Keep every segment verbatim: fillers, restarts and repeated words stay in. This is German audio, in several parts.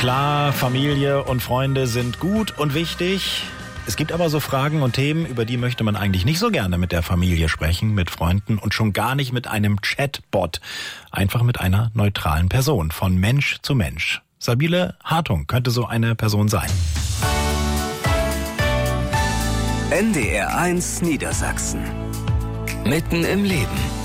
Klar, Familie und Freunde sind gut und wichtig. Es gibt aber so Fragen und Themen, über die möchte man eigentlich nicht so gerne mit der Familie sprechen, mit Freunden und schon gar nicht mit einem Chatbot. Einfach mit einer neutralen Person, von Mensch zu Mensch. Sabile Hartung könnte so eine Person sein. N D R eins Niedersachsen. Mitten im Leben.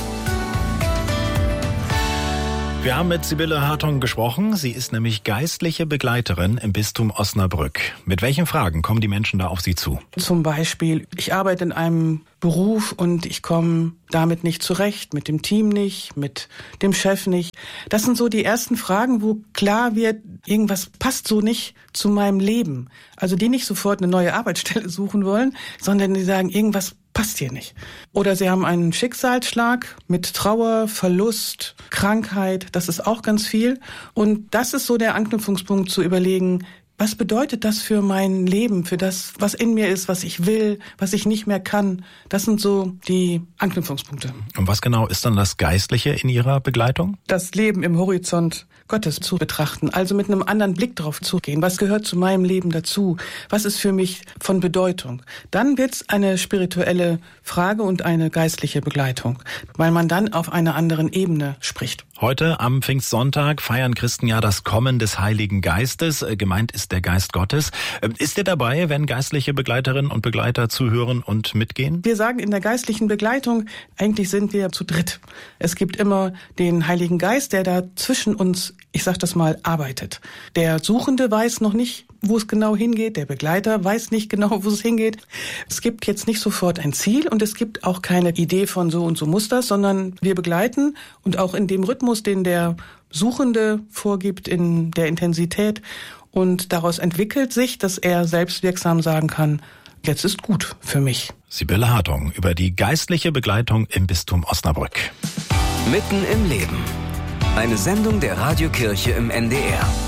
Wir haben mit Sibylle Hartung gesprochen. Sie ist nämlich geistliche Begleiterin im Bistum Osnabrück. Mit welchen Fragen kommen die Menschen da auf Sie zu? Zum Beispiel, ich arbeite in einem Beruf und ich komme damit nicht zurecht, mit dem Team nicht, mit dem Chef nicht. Das sind so die ersten Fragen, wo klar wird, irgendwas passt so nicht zu meinem Leben. Also die nicht sofort eine neue Arbeitsstelle suchen wollen, sondern die sagen, irgendwas passt hier nicht. Oder sie haben einen Schicksalsschlag mit Trauer, Verlust, Krankheit, das ist auch ganz viel. Und das ist so der Anknüpfungspunkt zu überlegen, was bedeutet das für mein Leben, für das, was in mir ist, was ich will, was ich nicht mehr kann? Das sind so die Anknüpfungspunkte. Und was genau ist dann das Geistliche in Ihrer Begleitung? Das Leben im Horizont Gottes zu betrachten, also mit einem anderen Blick drauf zu gehen. Was gehört zu meinem Leben dazu? Was ist für mich von Bedeutung? Dann wird's eine spirituelle Frage und eine geistliche Begleitung, weil man dann auf einer anderen Ebene spricht. Heute am Pfingstsonntag feiern Christen ja das Kommen des Heiligen Geistes. Gemeint ist der Geist Gottes. Ist ihr dabei, wenn geistliche Begleiterinnen und Begleiter zuhören und mitgehen? Wir sagen in der geistlichen Begleitung, eigentlich sind wir zu dritt. Es gibt immer den Heiligen Geist, der da zwischen uns, ich sag das mal, arbeitet. Der Suchende weiß noch nicht, wo es genau hingeht. Der Begleiter weiß nicht genau, wo es hingeht. Es gibt jetzt nicht sofort ein Ziel und es gibt auch keine Idee von so und so muss das, sondern wir begleiten und auch in dem Rhythmus, den der Suchende vorgibt, in der Intensität. Und daraus entwickelt sich, dass er selbstwirksam sagen kann, jetzt ist gut für mich. Sibylle Hartung über die geistliche Begleitung im Bistum Osnabrück. Mitten im Leben. Eine Sendung der Radiokirche im N D R.